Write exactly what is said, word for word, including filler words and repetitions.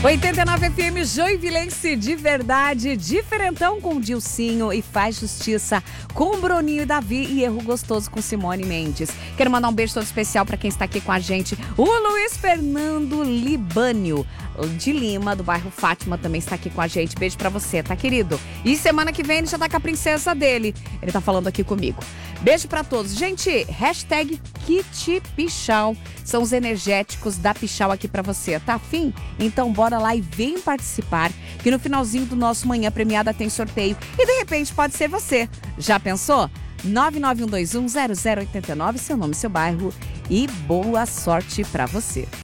oitenta e nove F M Joinvilense, de verdade, diferentão com o Dilcinho e Faz Justiça com o Bruninho e Davi e Erro Gostoso com Simone Mendes. Quero mandar um beijo todo especial para quem está aqui com a gente. O Luiz Fernando Libânio, de Lima, do bairro Fátima, também está aqui com a gente. Beijo para você, tá, querido? E semana que vem ele já tá com a princesa dele. Ele tá falando aqui comigo. Beijo para todos. Gente, hashtag Kit Pichau. São os energéticos da Pichau aqui para você. Tá afim? Então bora lá e vem participar, que no finalzinho do nosso Manhã Premiada tem sorteio e de repente pode ser você. Já pensou? nove nove um dois um zero zero oito nove, seu nome, seu bairro e boa sorte para você.